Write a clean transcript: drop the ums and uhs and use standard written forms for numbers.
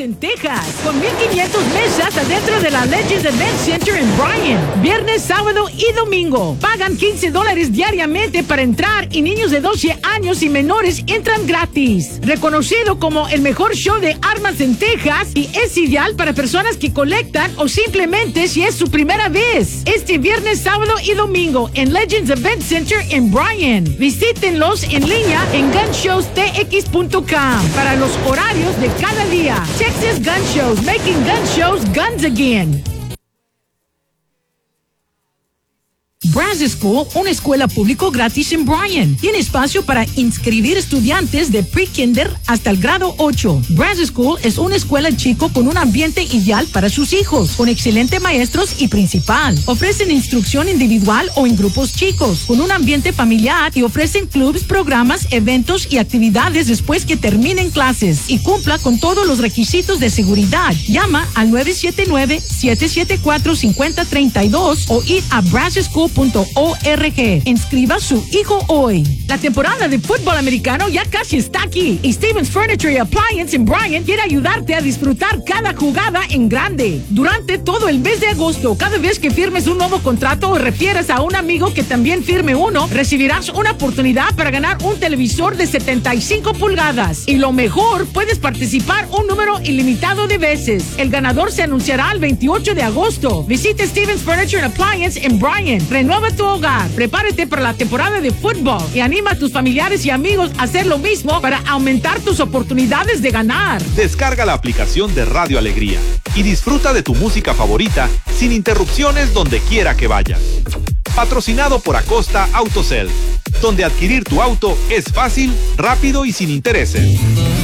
en Texas, con 1,500 mesas adentro de la Legends Event Center en Bryan. Viernes, sábado y domingo. Pagan $15 diariamente para entrar y niños de 12 años y menores entran gratis. Reconocido como el mejor show de armas en Texas y es ideal para personas que colectan o simplemente si es su primera vez. Este viernes, sábado y domingo en Legends Event Center en Bryan. Visítenlos en línea en gunshowstx.com para los horarios de cada día. Texas Gun Shows, making gun shows guns again. Braz School, una escuela pública gratis en Bryan. Tiene espacio para inscribir estudiantes de pre-kinder hasta el grado 8. Braz School es una escuela chico con un ambiente ideal para sus hijos, con excelentes maestros y principal. Ofrecen instrucción individual o en grupos chicos, con un ambiente familiar y ofrecen clubs, programas, eventos y actividades después que terminen clases y cumpla con todos los requisitos de seguridad. Llama al 979-774-5032 o ir a brazschool.org. Inscriba a su hijo hoy. La temporada de fútbol americano ya casi está aquí y Stevens Furniture y Appliance en Bryan quiere ayudarte a disfrutar cada jugada en grande. Durante todo el mes de agosto, cada vez que firmes un nuevo contrato o refieras a un amigo que también firme uno, recibirás una oportunidad para ganar un televisor de 75 pulgadas. Y lo mejor, puedes participar un número ilimitado de veces. El ganador se anunciará el 28 de agosto. Visite Stevens Furniture and Appliance en Bryan. Renueva tu hogar, prepárate para la temporada de fútbol y anima a tus familiares y amigos a hacer lo mismo para aumentar tus oportunidades de ganar. Descarga la aplicación de Radio Alegría y disfruta de tu música favorita sin interrupciones donde quiera que vayas. Patrocinado por Acosta Autosel, donde adquirir tu auto es fácil, rápido y sin intereses.